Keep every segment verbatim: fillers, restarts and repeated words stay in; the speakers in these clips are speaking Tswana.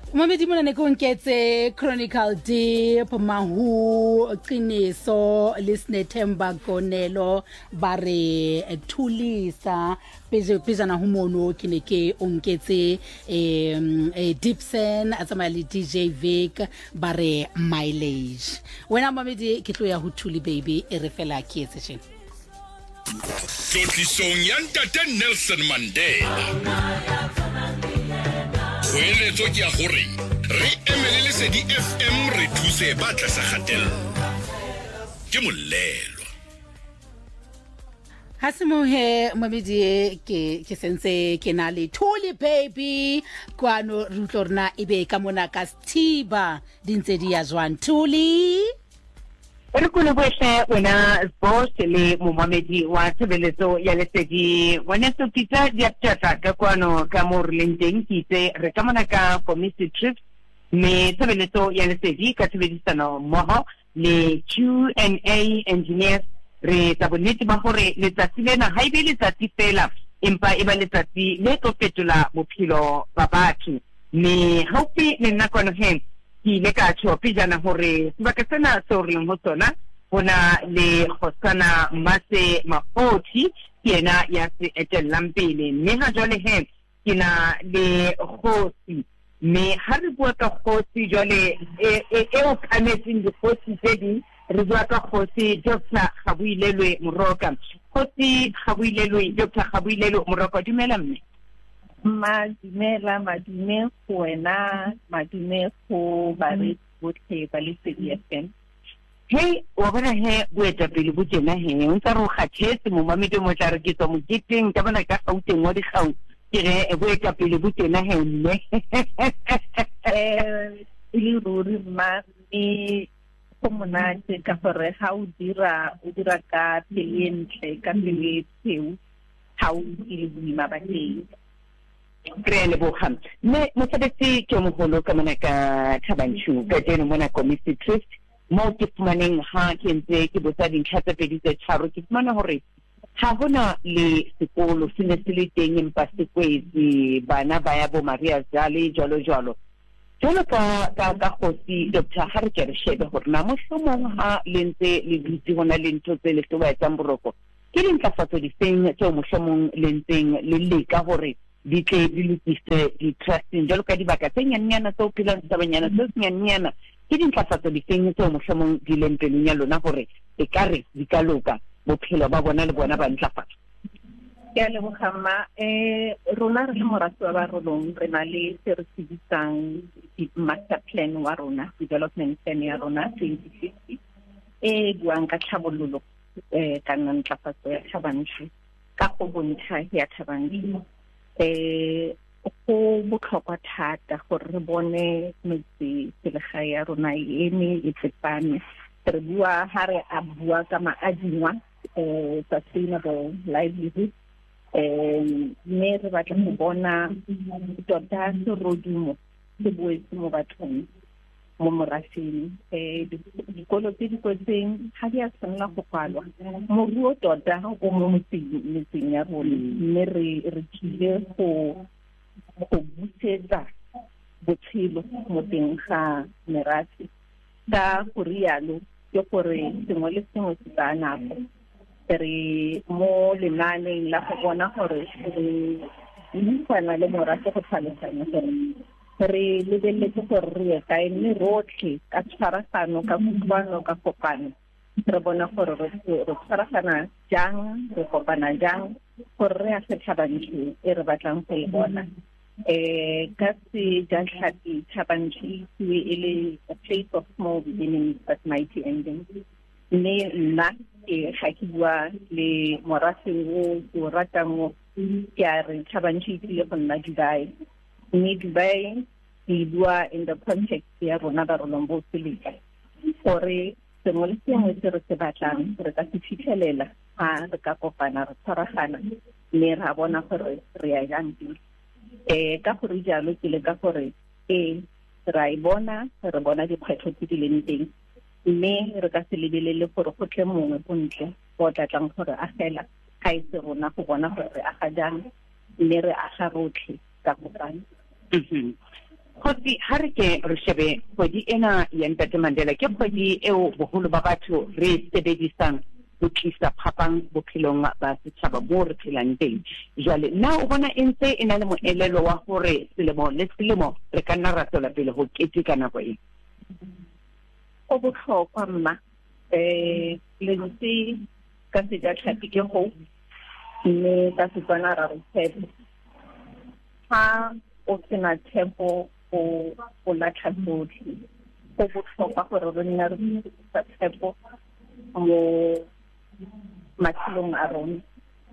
Mamedi mona ne ko nketse Chronicle Deep Mahu Qiniso Lisnethemba Konelo bare Thulisa peze pezana humono kine ke onketse eh Dipson atsamali D J Vic bare Mileage. Wena Mamedi ke tlo ya ho Thuli baby e re fela ke etse tjena. Tlotlisong ya Ntate Nelson Mandela. Kwele tsoki ya gore re emelele se di F M re thuse ba tla sa khatelo ke molelo Hasimohe Mamedi ke ke sense ke na le Thuli baby kwano rutlorna ibe ka mona ka Stiba dintse di ya jwan Thuli Re kule bweshe wena boss le Momamedi wa Tshebeletso ya Lesedi wena so pizza di atata ka kwano ka mo re lenteng kitse re ka mona ka committee trip me Tshebeletso ya Lesedi ka tshebedisano mmoho le Q and A engineers re tabonetse ba gore letsatsi lena ha ibe letsatsi fela empa e ba letsatsi le tlo fetola bophelo ba batho me haufi le nna kono he ki le ka tshopi jana hore sebaka sena se re mo tsona bona le khosana Mase Mafoti yena ya se etelang pele mme ha jwale he kina le khosi me ha re bua ka khosi jwale e e o kanetseng di khosi tse di re bua ka khosi Doctor Kgabuilelwe Moroka khosi Kgabuilelwe Doctor Kgabuilelwe Moroka dumela mme Madimela madime wena madime go bare botle ba le Lesedi F M. Hey wa bona he boeta pele bo tsena he o ntse re kgathetse Momamedi mo tla re ke tswa mo kiteng ka bona ka gauteng wa di gau ke re boeta pele bo tsena he nne eh ile ruri ma e komona se ka gore ha o dira o dira ka pele ka pele tseu ha o ile bua ba teng Krele bokham me mo sebetsi ke mo holo ka mona ka Thabanchu ka teno mona committee trust mo ke fumaneng ha ke ntse ke botsa dintlha tse pedi tse tharo ke fumana hore ha hona le sekolo se ne se le teng empa se kwetse bana ba ya bo Maria Zali jalo jalo jalo ka ka ka khosi Doctor Harker shebe hore na mohlomong ha lentse le ditsi hona le ntho tse le tloba tsa mboroko ke dintlafatso di feng tse mohlomong lentseng le leka hore di tle di lokise di trusting jalo ka dibaka tse nyanyana tse o phelang tsabanyana tse nyanyana ke dintlafatso di feng tse mohlomong di lempeleng ya lona hore e kare di ka loka bophelo ba bona le bona ba ntlafatsa ya le bogama eh rona re moratso ba rolong re na le se re tsitsang di master plan wa rona development plan ya rona twenty fifty e buang ka tlhabololo eh kana ntlafatso ya Thabanchu ka go bontsha ya Thabanchu eh go botlhokwa thata gore re bone metsi selegae ya rona eme e tsepame re bua ha re a bua ka maadingwa eh sustainable livelihood eh me re batla go bona tota se rodumo se boetse mo bathong mo morafeng eh dikolo tse di kotseng ha di a tshwanela go kwalwa moruo tota o mo metseng ya rona mme re re tlile go go busetsa botshelo mo teng ga merafe ka go rialo ke gore sengwe le sengwe se tsa nako re mo lenaneng la go bona gore re buisana le morafe go tlhaloganya gore re lebeletse gore re ka ene rotlhe ka tshwaragano ka kutlwano ka kopano re bona gore re tshwaragana jang re kopana jang gore re a Thabanchu e re batlang go e bona eh ka se jatlhapi Thabanchu e le a place of small beginnings but mighty endings ne nna e ga ke bua le morafe o o ratang ke a re Thabanchu ile go nna Dubai mme Dubai e bua in the context ya rona ba rolombo seleka gore sengwe le sengwe se re se batlang re ka se fitlhelela ha re ka kopana re tshwaragana mme ra bona gore re ya jang eh ka gore jalo ke le ka gore eh ra e bona re bona dikgwetlho tse di leng teng mme re ka se lebelele gore go tle mongwe go ntle go tlatlang gore a fela ga e se rona go bona gore re aga jang mme re aga rotlhe ka kopana Kgotsi ha re ke re shebe kgwedi ena ya Ntate Mandela ke kgwedi eo boholo ba batho re sebedisang ho tlisa phapang bophelong ba setjhaba mo re phelang teng. Jwale na o bona e ntse e na le moelelo wa hore selemo le selemo re ka nna ra tswela pele ho keteka nako e. Go botlhokwa mma eh le ntse ka se ja tlhapi ke go mme ka se tsana ra re tshepo ha o tsena tshepo o o la tlhatlhotlhi go botlhokwa gore re nna re sa tshepo mo matshilong a rona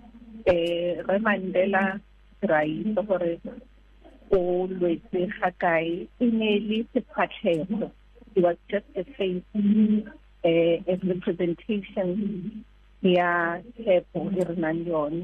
eh re Mandela ra itse gore o lwetse ga kae e ne le sephatlhego. It was just a face eh a representation ya tshepo e re nang yone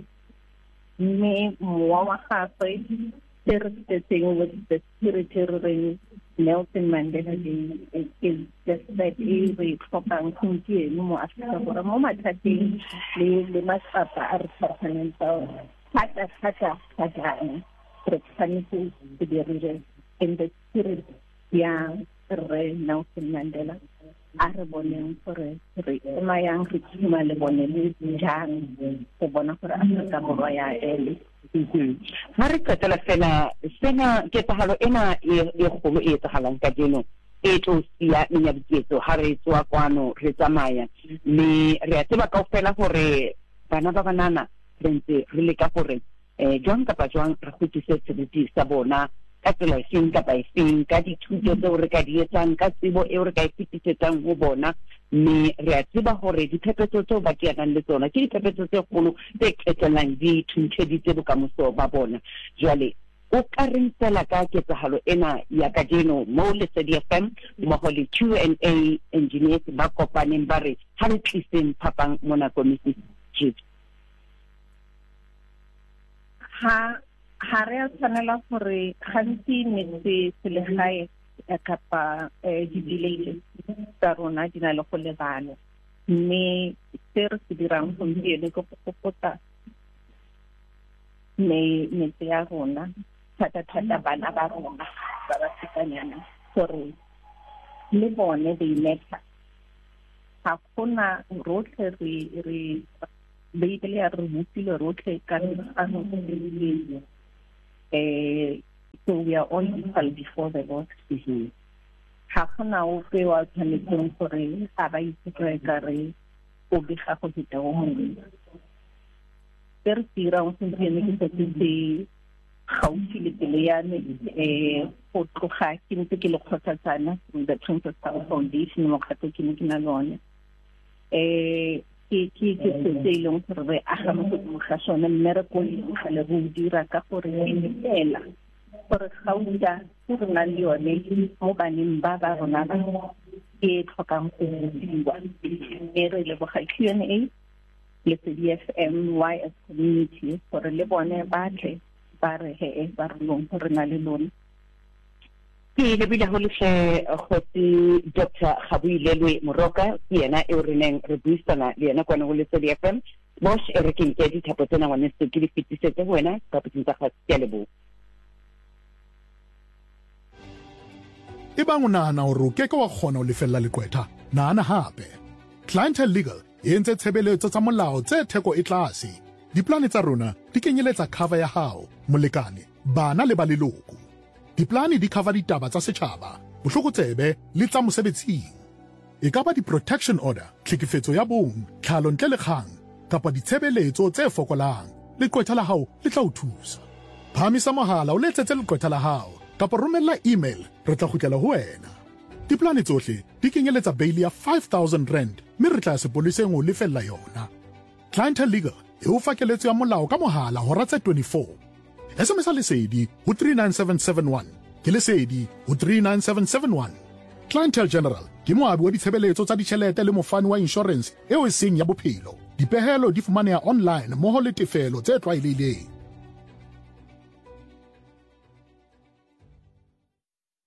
mme mowa wa gagwe se re setseng with the spirit re Nelson Mandela is, is just that e re tlhokang gompieno mo Afrika Borwa mo mathateng le le matsapa a re tshwaraganyang tsa thata thata thata re tshwanetse go dirire in the spirit ya re Nelson Mandela a re boneng gore re ema yang re tsima le bone le jang go bona gore Afrika Borwa ya ele. Ha re qetela fela sena ketsahalo ena e kgolo e etsagalang ka jeno e tlo sia menyabuketso ha re tswa kwano re tsamaya le re a tseba kaofela gore bana ba banana re ntse re leka gore eh jwang kapa jwang re khutlise sebetsi sa bona ka tsela e seng kapa e seng ka dithuto tseo re ka di etsang ka tsebo eo re ka ipitisetsang ho bona mme re a tseba gore diphephetso tseo ba keanang le tsona ke diphephetso tse kgolo tse qetellang di thuntsheditse bokamoso ba bona. Jwale o ka re ntela ka ketsahalo ena ya kajeno mo Lesedi F M mmogo le Q and A engineers ba kopaneng ba re ha re tliseng phapang mona komisi chief. Ha ha re a tshwanela gore gantsi metse selegae kapa di-villages tsa rona di na le go lebana mme se re se dirang gompieno ke go fokotsa metse ya rona thata-thata bana ba rona ba ba sekanyana gore le bone they matter. Ga gona rotlhe re Bibele ya re bopile rotlhe ka ano eh so we are all equal before the Lord. Ha gona o pe wa tshwanetseng gore a ba itse ka re o bega go feta o mongwe. Per tira o sentse ke se gaufi le pele ya me eh go tloga ke ntse ke le kgotsatsana the Princess Foundation mo kgato ke ne ke na lone eh ke ke ke se ileng gore re aga mo go ga sone mme re go le go dira ka gore e fela gore gauta go rena le yone mo baneng ba ba rona ba e tlhokang go buiwa mme re le boga Q and A le Lesedi F M Y as community gore le bone ba tle ba re he ba re long gore na le lone. Ke le bila ho lehle khotsi Doctor Kgabuilelwe Moroka ke yena e re neng re buisana le yena kwana go Lesedi F M bosh e re ke ke di thapo tsena ngwane se ke di fitisetse ho wena ka putsa ga se lebo e bang o nahana hore o keke wa kgona ho lefella lekwetha nahana hape Clientele Legal e entse tshebeletso tsa molao tse theko e tlase. Diplane tsa rona di kenyeletsa cover ya hao molekane bana le ba leloko. Diplane di cover ditaba tsa setjhaba bohlokotsebe le tsa mosebetsing e ka ba di-protection order tlhekefetso ya bong tlhalo ntle le kgang kapa ditshebeletso tse fokolang lekwetha la hao le tla o thusa. Phamisa mohala o letsetse lekwetha la hao kapa romella email re tla kgutlela ho wena. Diplane tsohle di kenyeletsa bail ya five thousand rand mme re tla sepoleseng o lefella yona. Clientele Legal e o fa keletso ya molao ka mohala hora tse twenty-four. S M S a lesedi ho three nine seven seven one ke lesedi ho three nine seven seven one. Clientele General ke moabi wa ditshebeletso tsa ditjhelete le mofani wa insurance eo e seng ya bophelo. Dipehelo di fumaneha online mmoho le tefelo tse tlwaelehileng.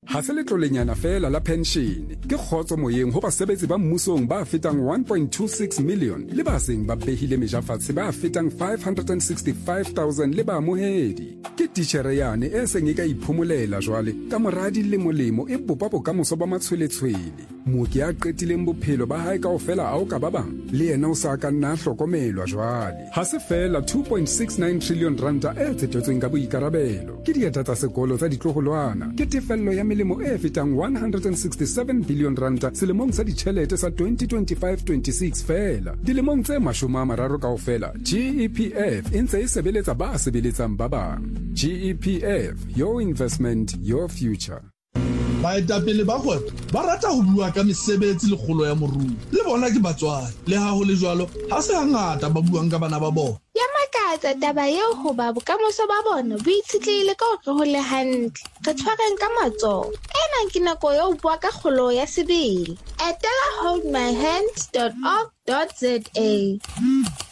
ha se letlolenyana fela la pension ke kgotso moyeng ho basebetsi ba mmusong ba fetang one point two six million le ba seng ba behile mejafatse ba fetang five hundred sixty-five thousand le ba mohedi ke titjhere yane e seng e ka iphomolela jwale ka moradi le molemo e bopa bokamoso ba matshweletshwele mooki a qetileng bophelo ba hae kaofela ao ka ba bang le yena o sa ka nna hlokomelwa jwale ha se fela two point six nine trillion ranta e tsetetsweng ka boikarabelo ke dieta tsa sekolo tsa ditloholwana ke tefello ya melemo e fetang one hundred sixty-seven billion ranta selemong sa ditjhelete sa twenty twenty-five twenty-six fela dilemong tse mashome a mararo kaofela G E P F e ntse e sebeletsa ba sebeletsang ba bang G E P F, your investment, your future. Baetapele ba kgwebo ba rata ho bua ka mesebetsi le kgolo ya moruo le bona ke batswadi le ha ho le jwalo ha se hangata ba buang ka bana ba bona ya makatsa taba eo ho ba bokamoso ba bona bo itshitlehile ka ho tlohole hantle re tshwareng ka matsoho ena ke nako ya ho bua ka kgolo ya sebele etela hold my hands dot org dot za